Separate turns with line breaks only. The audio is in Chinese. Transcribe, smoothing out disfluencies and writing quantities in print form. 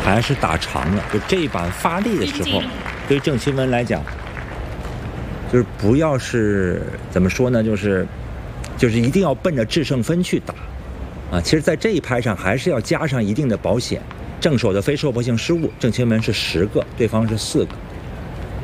还是打长了。就这一板发力的时候，对郑钦文来讲，就是不要是怎么说呢，就是一定要奔着制胜分去打啊。其实，在这一拍上还是要加上一定的保险。正手的非受迫性失误，郑钦文是10个，对方是4个。